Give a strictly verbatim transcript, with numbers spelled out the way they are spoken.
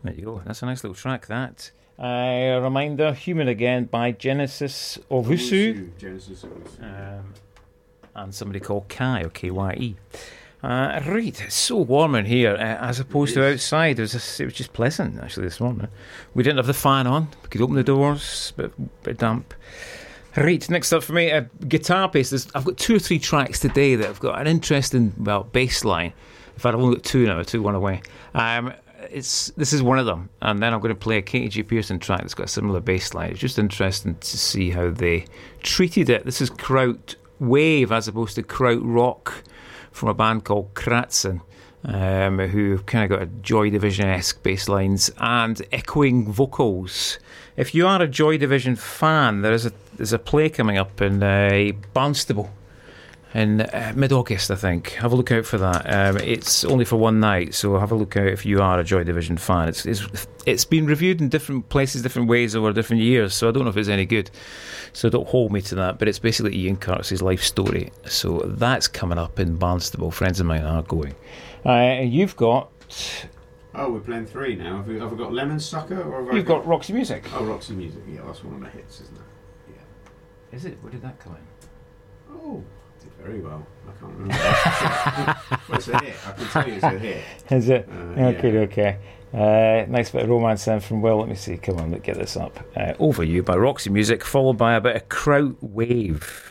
There you go. That's a nice little track, that. Uh, a reminder, Human Again by Genesis Owusu. Genesis Owusu. Um, and somebody called Kai, or K Y E. Uh, right, it's so warm in here, uh, as opposed to outside. It was, just, it was just pleasant, actually, this morning. We didn't have the fan on. We could open the doors, but bit damp. Right, next up for me, uh, guitar bass. I've got two or three tracks today that have got an interesting, well, bass line. In fact, I've only got two now. I took one away. Um, it's this is one of them, and then I'm going to play a Katie G. Pearson track that's got a similar bass line. It's just interesting to see how they treated it. This is Kraut Wave as opposed to Kraut Rock from a band called Kratzen, um, who kind of got a Joy Division-esque bass lines and echoing vocals. If you are a Joy Division fan, there is a there's a play coming up in uh, Barnstable in uh, mid-August, I think. Have a look out for that. Um, it's only for one night, so have a look out if you are a Joy Division fan. It's it's it's been reviewed in different places, different ways over different years, so I don't know if it's any good. So don't hold me to that, but it's basically Ian Curtis's life story. So that's coming up in Barnstable. Friends of mine are going. Uh, you've got... Oh, we're playing three now. Have we, have we got Lemon Sucker? Or have I You've got Roxy Music. Oh, Roxy Music, yeah, that's one of the hits, isn't it? Yeah. Is it? Where did that come in? Oh, did very well. I can't remember. Well, it's a hit. I can tell you it's a hit. Is it? Uh, okay, yeah. okay. Uh, nice bit of romance then from Will. Let me see. Come on, let's get this up. Uh, Over You by Roxy Music, followed by a bit of Kraut Wave.